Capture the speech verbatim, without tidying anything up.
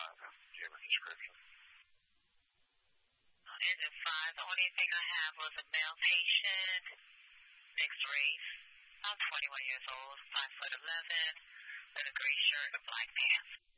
five. Do you have a description? On engine five, the only thing I have was a male patient, mixed race, about twenty-one years old, five foot eleven, with a gray shirt and black pants.